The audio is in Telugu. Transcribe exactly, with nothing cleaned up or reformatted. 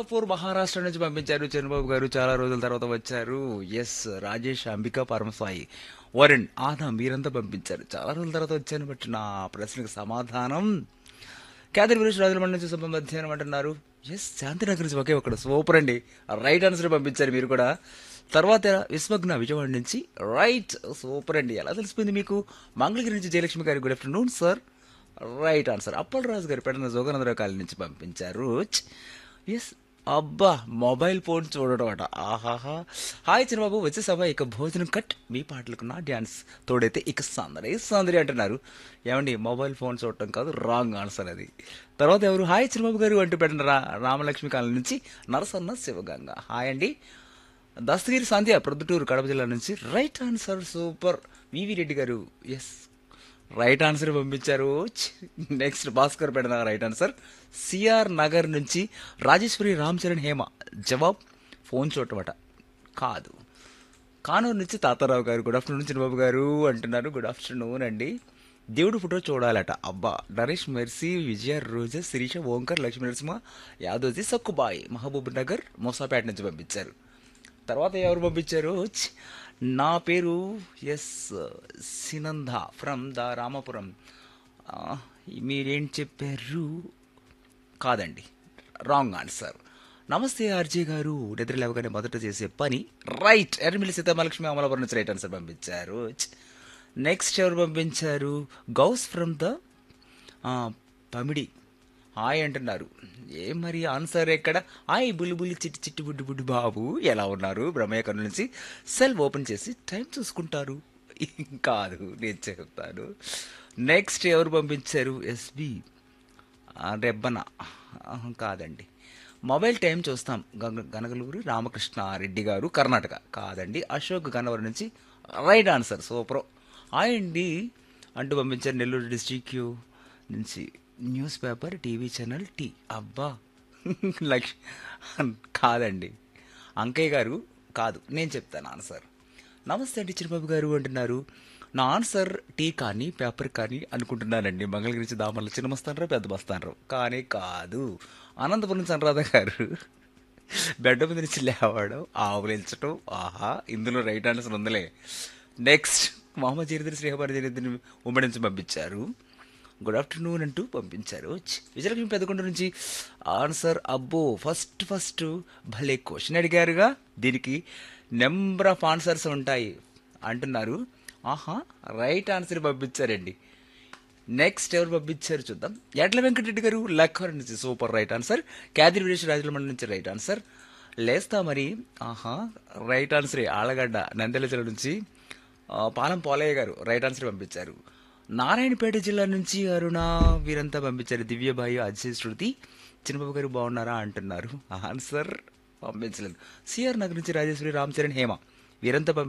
సోలాపూర్ మహారాష్ట్ర నుంచి పంపించారు చంద్రబాబు గారు. చాలా రోజుల తర్వాత వచ్చారు. ఎస్, రాజేష్, అంబిక, పరమసాయి, వరుణ్, ఆదా మీరంతా పంపించారు. చాలా రోజుల తర్వాత వచ్చాను, బట్ నా ప్రశ్నకు సమాధానం కేదర్ వీరేష్ రాజులమండ నుంచి శుభ మధ్యాహ్నం అంటున్నారు. ఎస్, శాంతినగర్ నుంచి ఒకే ఒకడు సూపర్ అండి. రైట్ ఆన్సర్ పంపించారు మీరు కూడా. తర్వాత విశ్వజ్ఞ విజయవాడ నుంచి రైట్, సూపర్ అండి. ఎలా తెలిసిపోయింది మీకు? మంగళగిరి నుంచి జయలక్ష్మి గారు good afternoon sir. Right answer. Appal రాజు గారు పెడన జోగనందరావు కాలనీ నుంచి పంపించారు. ఎస్, అబ్బా మొబైల్ ఫోన్ చూడడం అట. ఆహాహా. హాయ్ చిన్నబాబు, వచ్చేసావా? ఇక భోజనం కట్, మీ పాటలకు నా డ్యాన్స్ తోడైతే ఇక సందడి సందడి అంటున్నారు. ఏమండి, మొబైల్ ఫోన్ చూడటం కాదు, రాంగ్ ఆన్సర్ అది. తర్వాత ఎవరు హాయ్ చిన్నబాబు గారు అంటూ పెట్టిన రా రామలక్ష్మి కాలనీ నుంచి నరసన్న శివగంగ హాయ్ అండి. దస్తగిరి సంధ్య ప్రొద్దుటూరు కడప జిల్లా నుంచి రైట్ ఆన్సర్, సూపర్. వివి రెడ్డి గారు ఎస్, రైట్ ఆన్సర్ పంపించారు. Next Bhaskar Pedana right answer. CR Nagar నుంచి రాజేశ్వరి రామ్ చరణ్ హేమ జవాబ్ ఫోన్ చూడటమట కాదు. కానూరు నుంచి తాతారావు గారు గుడ్ ఆఫ్టర్నూన్ చిన్నబాబు గారు అంటున్నారు. గుడ్ ఆఫ్టర్నూన్ అండి. దేవుడు ఫోటో చూడాలట. అబ్బా, నరేష్, మెర్సీ, విజయ, రోజా, శిరీష, ఓంకర్, లక్ష్మీ నరసింహ, యాదోజీ, సక్కుబాయ్, మహబూబ్ నగర్, మోసాపేట నుంచి పంపించారు. తర్వాత ఎవరు పంపించారు? ఛ్, నా పేరు ఎస్ సినంద ఫ్రమ్ ద రామాపురం. ఆ, మీరేం చెప్పారు? కాదండి, రాంగ్ ఆన్సర్. నమస్తే ఆర్జే గారు, నిద్ర లేవగానే మొదట చేసే పని రైట్. ఎర్రమిల్లి సీతామలక్ష్మి అమలాపురం నుంచి రైట్ ఆన్సర్ పంపించారు. ఛ్, నెక్స్ట్ ఎవరు పంపించారు? Ghouse from the Pamidi hi అంటున్నారు. ఏం మరి ఆన్సర్ ఎక్కడ? హాయ్ బుల్లి చిట్టి చిట్టి బుడ్డు బుడ్డు బాబు, ఎలా ఉన్నారు? బ్రహ్మయ్య కన్ను నుంచి సెల్ ఓపెన్ చేసి టైం చూసుకుంటారు. కాదు, నేను చెప్తాను. నెక్స్ట్ ఎవరు పంపించారు? ఎస్బి రెబ్బన కాదండి. మొబైల్ టైం చూస్తాం గంగ గనగలూరు రామకృష్ణారెడ్డి గారు కర్ణాటక కాదండి. అశోక్ గన్నవరం నుంచి రైట్ ఆన్సర్, సూపర్. హాయ్ అండి అంటూ పంపించారు నెల్లూరు డిస్ట్రిక్ట్ నుంచి. News paper, TV channel, tea. అబ్బా, లక్ష్ కాదండి. అంకయ్య గారు కాదు, నేను చెప్తాను ఆన్సర్. నమస్తే అండి చిరుబాబు గారు అంటున్నారు. నా ఆన్సర్ టీ కానీ పేపర్ కానీ అనుకుంటున్నానండి. మంగళగిరి నుంచి దామర్ల చిన్న మస్తానరావు, పెద్ద మస్తానరావు కానీ కాదు. అనంతపురం నుంచి అనురాధ గారు బెడ్ మీద నుంచి లేవడం, ఆవులించడం. ఆహా, ఇందులో రైట్ ఆన్సర్ ఉందిలే. నెక్స్ట్ మొహమ్మద్ జరీద్రి శ్రీహబారి జరీద్రిని ఉమ్మడి నుంచి పంపించారు. గుడ్ ఆఫ్టర్నూన్ అంటూ పంపించారు. విజయలక్ష్మి పెద్దకొండ నుంచి ఆన్సర్. అబ్బో, ఫస్ట్ ఫస్ట్ భలే క్వశ్చన్ అడిగారుగా, దీనికి నెంబర్ ఆఫ్ ఆన్సర్స్ ఉంటాయి అంటున్నారు. ఆహా, రైట్ ఆన్సర్ పంపించారండి. నెక్స్ట్ ఎవరు పంపించారు చూద్దాం. ఎడ్ల వెంకటరెడ్డి గారు లక్కవరం నుంచి సూపర్ రైట్ ఆన్సర్. క్యాదిరి విదేశ్ రాజుల మండలి నుంచి రైట్ ఆన్సర్. లేస్తా మరి. ఆహా, రైట్ ఆన్సరే. ఆలగడ్డ నంద్యాల జిల్లా నుంచి పాలం పోలయ్య గారు రైట్ ఆన్సర్ పంపించారు. నారాయణపేట జిల్లా నుంచి అరుణ వీరంతా పంపించారు. దివ్యబాయి, అజయ్, శృతి, చిన్నబాబు గారు బాగున్నారా అంటున్నారు. ఆన్సర్ పంపించలేదు. సిఆర్ నగర్ నుంచి రాజేశ్వరి రామ్ చరణ్ హేమ వీరంతా